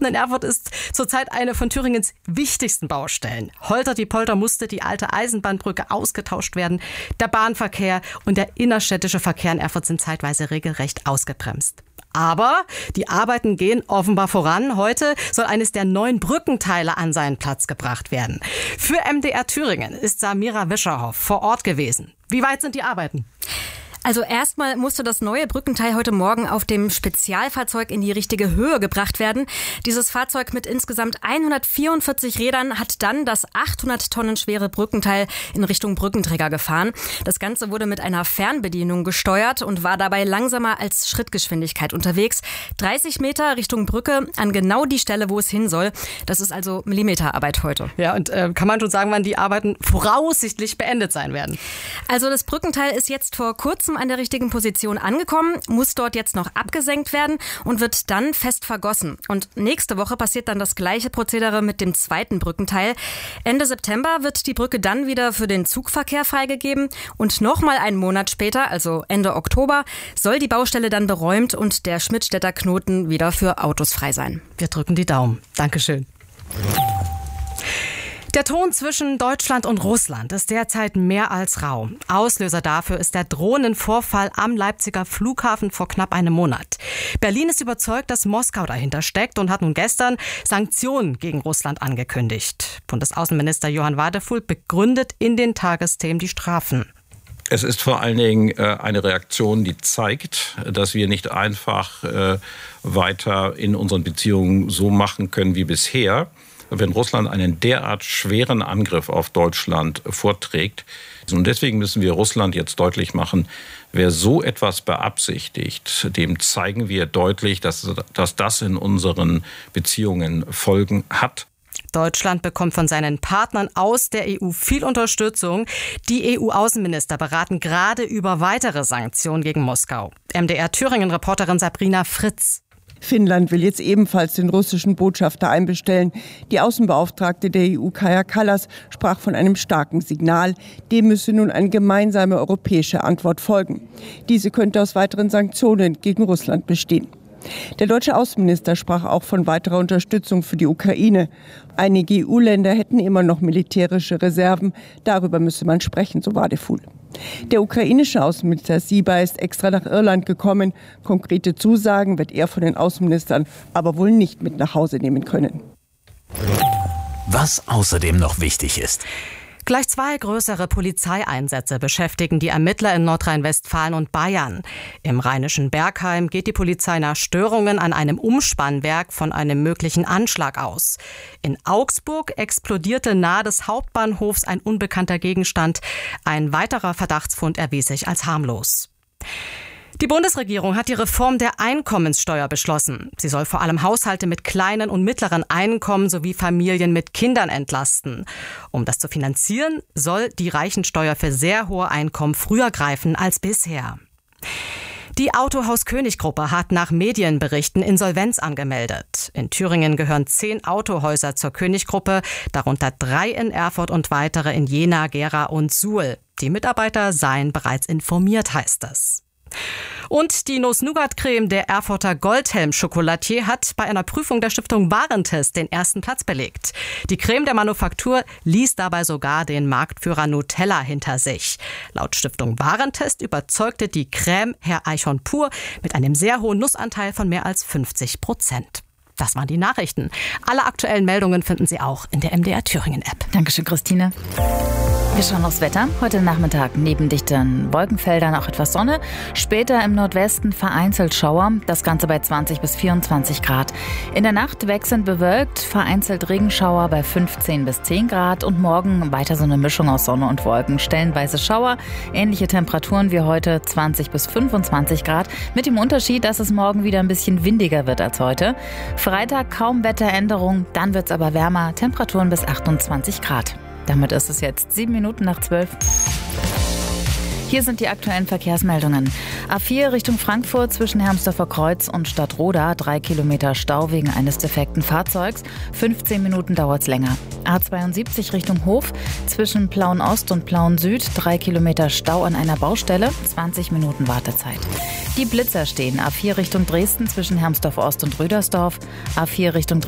Knoten in Erfurt ist zurzeit eine von Thüringens wichtigsten Baustellen. Holter die Polter musste die alte Eisenbahnbrücke ausgetauscht werden. Der Bahnverkehr und der innerstädtische Verkehr in Erfurt sind zeitweise regelrecht ausgebremst. Aber die Arbeiten gehen offenbar voran. Heute soll eines der 9 Brückenteile an seinen Platz gebracht werden. Für MDR Thüringen ist Samira Wischerhoff vor Ort gewesen. Wie weit sind die Arbeiten? Also erstmal musste das neue Brückenteil heute Morgen auf dem Spezialfahrzeug in die richtige Höhe gebracht werden. Dieses Fahrzeug mit insgesamt 144 Rädern hat dann das 800 Tonnen schwere Brückenteil in Richtung Brückenträger gefahren. Das Ganze wurde mit einer Fernbedienung gesteuert und war dabei langsamer als Schrittgeschwindigkeit unterwegs. 30 Meter Richtung Brücke an genau die Stelle, wo es hin soll. Das ist also Millimeterarbeit heute. Ja, und kann man schon sagen, wann die Arbeiten voraussichtlich beendet sein werden? Also das Brückenteil ist jetzt vor kurzem an der richtigen Position angekommen, muss dort jetzt noch abgesenkt werden und wird dann fest vergossen. Und nächste Woche passiert dann das gleiche Prozedere mit dem zweiten Brückenteil. Ende September wird die Brücke dann wieder für den Zugverkehr freigegeben und nochmal einen Monat später, also Ende Oktober, soll die Baustelle dann beräumt und der Schmidtstädter Knoten wieder für Autos frei sein. Wir drücken die Daumen. Dankeschön. Der Ton zwischen Deutschland und Russland ist derzeit mehr als rau. Auslöser dafür ist der Drohnenvorfall am Leipziger Flughafen vor knapp einem Monat. Berlin ist überzeugt, dass Moskau dahinter steckt und hat nun gestern Sanktionen gegen Russland angekündigt. Bundesaußenminister Johann Wadefuhl begründet in den Tagesthemen die Strafen. Es ist vor allen Dingen eine Reaktion, die zeigt, dass wir nicht einfach weiter in unseren Beziehungen so machen können wie bisher. Wenn Russland einen derart schweren Angriff auf Deutschland vorträgt. Und deswegen müssen wir Russland jetzt deutlich machen, wer so etwas beabsichtigt, dem zeigen wir deutlich, dass das in unseren Beziehungen Folgen hat. Deutschland bekommt von seinen Partnern aus der EU viel Unterstützung. Die EU-Außenminister beraten gerade über weitere Sanktionen gegen Moskau. MDR Thüringen-Reporterin Sabrina Fritz. Finnland will jetzt ebenfalls den russischen Botschafter einbestellen. Die Außenbeauftragte der EU, Kaja Kallas, sprach von einem starken Signal. Dem müsse nun eine gemeinsame europäische Antwort folgen. Diese könnte aus weiteren Sanktionen gegen Russland bestehen. Der deutsche Außenminister sprach auch von weiterer Unterstützung für die Ukraine. Einige EU-Länder hätten immer noch militärische Reserven. Darüber müsse man sprechen, so Wadefuhl. Der ukrainische Außenminister Syba ist extra nach Irland gekommen. Konkrete Zusagen wird er von den Außenministern aber wohl nicht mit nach Hause nehmen können. Was außerdem noch wichtig ist. Gleich 2 größere Polizeieinsätze beschäftigen die Ermittler in Nordrhein-Westfalen und Bayern. Im rheinischen Bergheim geht die Polizei nach Störungen an einem Umspannwerk von einem möglichen Anschlag aus. In Augsburg explodierte nahe des Hauptbahnhofs ein unbekannter Gegenstand. Ein weiterer Verdachtsfund erwies sich als harmlos. Die Bundesregierung hat die Reform der Einkommenssteuer beschlossen. Sie soll vor allem Haushalte mit kleinen und mittleren Einkommen sowie Familien mit Kindern entlasten. Um das zu finanzieren, soll die Reichensteuer für sehr hohe Einkommen früher greifen als bisher. Die Autohaus König Gruppe hat nach Medienberichten Insolvenz angemeldet. In Thüringen gehören 10 Autohäuser zur König Gruppe, darunter 3 in Erfurt und weitere in Jena, Gera und Suhl. Die Mitarbeiter seien bereits informiert, heißt es. Und die Nuss-Nougat-Creme der Erfurter Goldhelm-Schokolatier hat bei einer Prüfung der Stiftung Warentest den ersten Platz belegt. Die Creme der Manufaktur ließ dabei sogar den Marktführer Nutella hinter sich. Laut Stiftung Warentest überzeugte die Creme Herr Eichhorn pur mit einem sehr hohen Nussanteil von mehr als 50%. Das waren die Nachrichten. Alle aktuellen Meldungen finden Sie auch in der MDR Thüringen-App. Dankeschön, Christine. Wir schauen aufs Wetter. Heute Nachmittag neben dichten Wolkenfeldern auch etwas Sonne. Später im Nordwesten vereinzelt Schauer. Das Ganze bei 20 bis 24 Grad. In der Nacht wechselnd bewölkt, vereinzelt Regenschauer bei 15 bis 10 Grad. Und morgen weiter so eine Mischung aus Sonne und Wolken. Stellenweise Schauer. Ähnliche Temperaturen wie heute, 20 bis 25 Grad. Mit dem Unterschied, dass es morgen wieder ein bisschen windiger wird als heute. Freitag kaum Wetteränderung. Dann wird es aber wärmer. Temperaturen bis 28 Grad. Damit ist es jetzt 7:07. Hier sind die aktuellen Verkehrsmeldungen. A4 Richtung Frankfurt zwischen Hermsdorfer Kreuz und Stadtroda. 3 Kilometer Stau wegen eines defekten Fahrzeugs. 15 Minuten dauert es länger. A72 Richtung Hof zwischen Plauen-Ost und Plauen-Süd. 3 Kilometer Stau an einer Baustelle. 20 Minuten Wartezeit. Die Blitzer stehen. A4 Richtung Dresden zwischen Hermsdorf-Ost und Rüdersdorf. A4 Richtung